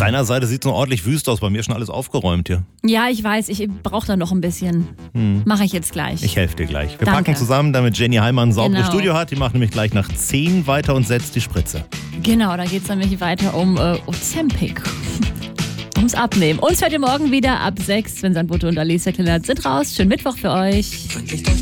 deiner Seite sieht es noch ordentlich wüst aus. Bei mir ist schon alles aufgeräumt hier. Ja, ich weiß, ich brauche da noch ein bisschen. Mache ich jetzt gleich. Ich helfe dir gleich. Wir Danke. packen zusammen, damit Jenny Heimann ein sauberes Genau. Studio hat. Die macht nämlich gleich nach 10 weiter und setzt die Spritze. Genau, da geht es nämlich weiter um Ozempic. Ums Abnehmen. Uns hört ihr morgen wieder ab 6, wenn Sandbote und Alicia Klillert sind raus. Schönen Mittwoch für euch.